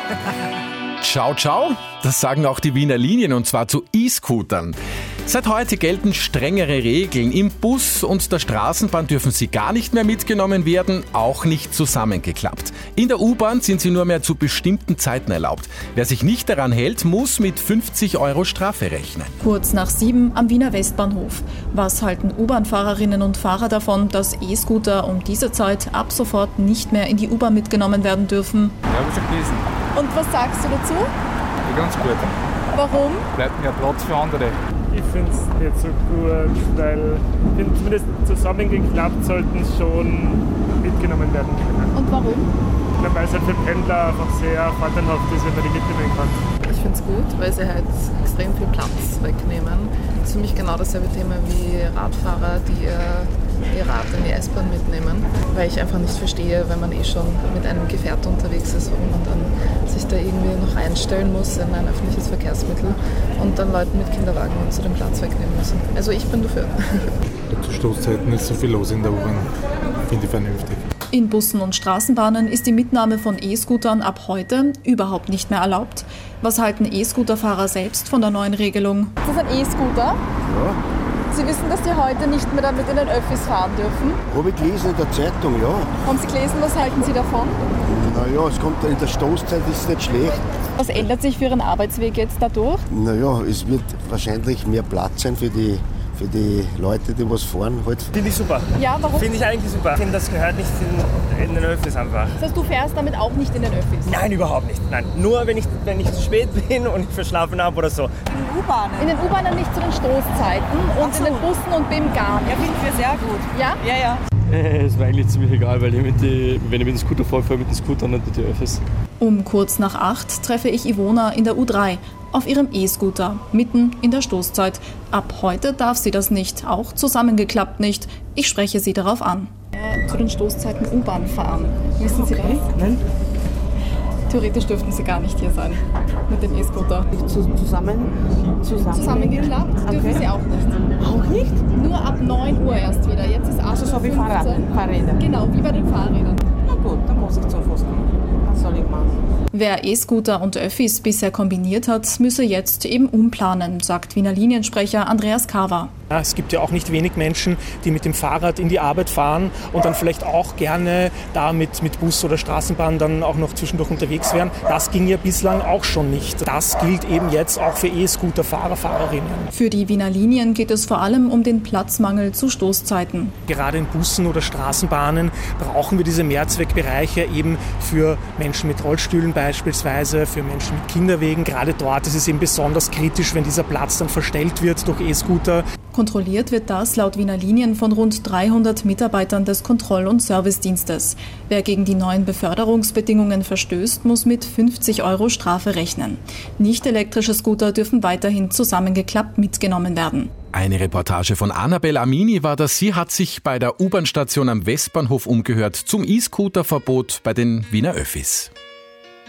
Ciao, ciao, das sagen auch die Wiener Linien und zwar zu E-Scootern. Seit heute gelten strengere Regeln. Im Bus und der Straßenbahn dürfen sie gar nicht mehr mitgenommen werden, auch nicht zusammengeklappt. In der U-Bahn sind sie nur mehr zu bestimmten Zeiten erlaubt. Wer sich nicht daran hält, muss mit 50 € Strafe rechnen. Kurz nach 7 am Wiener Westbahnhof. Was halten U-Bahn-Fahrerinnen und Fahrer davon, dass E-Scooter um diese Zeit ab sofort nicht mehr in die U-Bahn mitgenommen werden dürfen? Ja, habe ich schon gelesen. Und was sagst du dazu? Ja, ganz gut. Warum? Bleibt mehr Platz für andere. Ich finde es nicht so gut, weil zumindest zusammengeklappt sollten schon mitgenommen werden können. Und warum? Weil es halt für Pendler einfach sehr vorteilhaft ist, wenn man die mitnehmen kann. Ich finde es gut, weil sie halt extrem viel Platz wegnehmen. Das ist für mich genau dasselbe Thema wie Radfahrer, die ihr Rad in die S-Bahn mitnehmen. Weil ich einfach nicht verstehe, wenn man schon mit einem Gefährt unterwegs ist, warum man dann sich da irgendwie noch einstellen muss in ein öffentliches Verkehrsmittel und dann Leuten mit Kinderwagen und so den Platz wegnehmen müssen. Also ich bin dafür. Zu Stoßzeiten ist so viel los in der U-Bahn. Finde ich vernünftig. In Bussen und Straßenbahnen ist die Mitnahme von E-Scootern ab heute überhaupt nicht mehr erlaubt. Was halten E-Scooter-Fahrer selbst von der neuen Regelung? Ist das ein E-Scooter? Ja. Sie wissen, dass Sie heute nicht mehr damit in den Öffis fahren dürfen? Habe ich gelesen in der Zeitung, ja. Haben Sie gelesen, was halten Sie davon? Naja, es kommt in der Stoßzeit, ist es nicht schlecht. Was ändert sich für Ihren Arbeitsweg jetzt dadurch? Naja, es wird wahrscheinlich mehr Platz sein für die Leute, die was fahren. Halt. Finde ich super. Ja, warum? Finde ich eigentlich super. Ich finde, das gehört nicht in den Öffis einfach. Das heißt, du fährst damit auch nicht in den Öffis? Nein, überhaupt nicht. Nein. Nur wenn ich zu spät bin und ich verschlafen habe oder so. In den U-Bahnen? In den U-Bahnen nicht zu den Stoßzeiten und in den Bussen und beim gar nicht. Ja, finden wir sehr gut. Ja? Ja, ja. Es war eigentlich ziemlich egal, weil wenn ich mit dem Scooter fahre, fahre ich mit dem Scooter und nicht mit den Öffis. Um kurz nach 8 treffe ich Ivona in der U3 auf ihrem E-Scooter, mitten in der Stoßzeit. Ab heute darf sie das nicht, auch zusammengeklappt nicht. Ich spreche sie darauf an. Zu den Stoßzeiten U-Bahn fahren. Wissen Sie das? Nein. Theoretisch dürften Sie gar nicht hier sein mit dem E-Scooter. Zusammengeklappt dürfen Sie auch nicht. Auch nicht? Nur ab 9 Uhr erst wieder. Jetzt ist Also so wie Fahrräder. Genau, wie bei den Fahrrädern. Na gut, dann muss ich zum Fuß gehen. Was soll ich machen? Wer E-Scooter und Öffis bisher kombiniert hat, müsse jetzt eben umplanen, sagt Wiener Liniensprecher Andreas Kawa. Ja, es gibt ja auch nicht wenig Menschen, die mit dem Fahrrad in die Arbeit fahren und dann vielleicht auch gerne da mit Bus oder Straßenbahn dann auch noch zwischendurch unterwegs wären. Das ging ja bislang auch schon nicht. Das gilt eben jetzt auch für E-Scooter-Fahrer, Fahrerinnen. Für die Wiener Linien geht es vor allem um den Platzmangel zu Stoßzeiten. Gerade in Bussen oder Straßenbahnen brauchen wir diese Mehrzweckbereiche eben für Menschen mit Rollstühlen beispielsweise, für Menschen mit Kinderwegen. Gerade dort ist es eben besonders kritisch, wenn dieser Platz dann verstellt wird durch E-Scooter. Kontrolliert wird das laut Wiener Linien von rund 300 Mitarbeitern des Kontroll- und Servicedienstes. Wer gegen die neuen Beförderungsbedingungen verstößt, muss mit 50 € Strafe rechnen. Nicht elektrische Scooter dürfen weiterhin zusammengeklappt mitgenommen werden. Eine Reportage von Annabel Amini war das. Sie hat sich bei der U-Bahn-Station am Westbahnhof umgehört zum E-Scooter-Verbot bei den Wiener Öffis.